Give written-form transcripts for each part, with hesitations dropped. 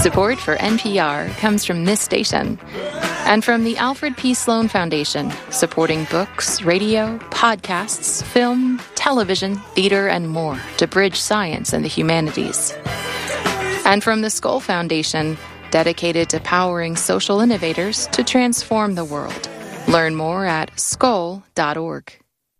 Support for NPR comes from this station and from the Alfred P. Sloan Foundation, supporting books, radio, podcasts, film, television, theater, and more to bridge science and the humanities. And from the Skoll Foundation, dedicated to powering social innovators to transform the world. Learn more at skoll.org.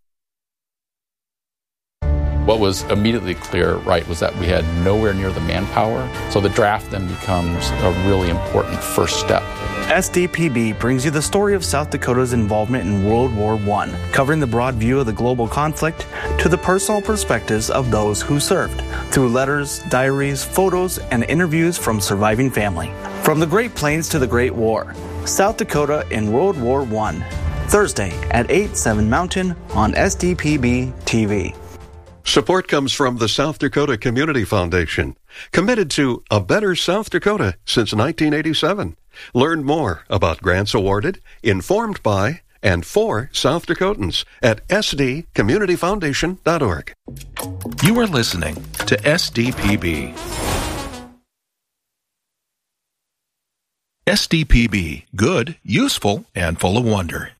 What was immediately clear, right, was that we had nowhere near the manpower. So the draft then becomes a really important first step. SDPB brings you the story of South Dakota's involvement in World War I, covering the broad view of the global conflict to the personal perspectives of those who served, through letters, diaries, photos, and interviews from surviving family. From the Great Plains to the Great War, South Dakota in World War I. Thursday at 8, 7 Mountain on SDPB TV. Support comes from the South Dakota Community Foundation, committed to a better South Dakota since 1987. Learn more about grants awarded, informed by, and for South Dakotans at sdcommunityfoundation.org. You are listening to SDPB. SDPB, good, useful, and full of wonder.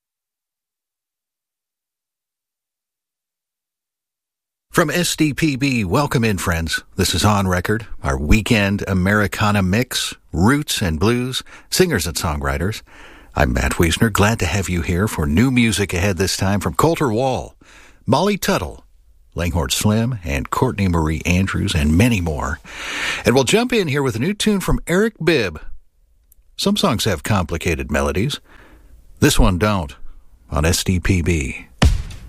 From SDPB, welcome in, friends. This is On Record, our weekend Americana mix, roots and blues, singers and songwriters. I'm Matt Wiesner, glad to have you here for new music ahead this time from Colter Wall, Molly Tuttle, Langhorne Slim, and Courtney Marie Andrews, and many more. And we'll jump in here with a new tune from Eric Bibb. Some songs have complicated melodies. This one don't, on SDPB.